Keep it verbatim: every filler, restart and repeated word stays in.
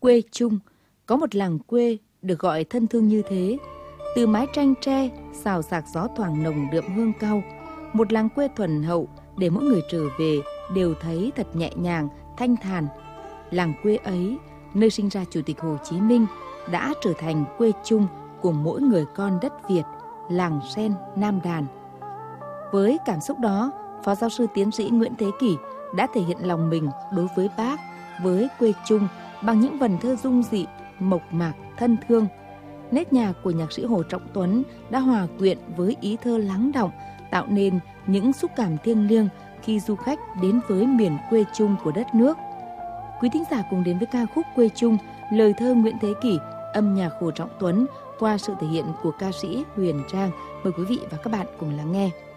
Quê Chung, có một làng quê được gọi thân thương như thế. Từ mái tranh tre, xào xạc gió thoảng nồng đượm hương cau, một làng quê thuần hậu để mỗi người trở về đều thấy thật nhẹ nhàng, thanh thản. Làng quê ấy, nơi sinh ra Chủ tịch Hồ Chí Minh, đã trở thành quê chung của mỗi người con đất Việt, làng sen Nam Đàn. Với cảm xúc đó, Phó Giáo sư Tiến sĩ Nguyễn Thế Kỷ đã thể hiện lòng mình đối với Bác, với quê chung bằng những vần thơ dung dị, mộc mạc, thân thương. Nét nhạc của nhạc sĩ Hồ Trọng Tuấn đã hòa quyện với ý thơ lắng đọng, tạo nên những xúc cảm thiêng liêng khi du khách đến với miền quê chung của đất nước. Quý thính giả cùng đến với ca khúc Quê Chung, lời thơ Nguyễn Thế Kỷ, âm nhạc Hồ Trọng Tuấn qua sự thể hiện của ca sĩ Huyền Trang. Mời quý vị và các bạn cùng lắng nghe.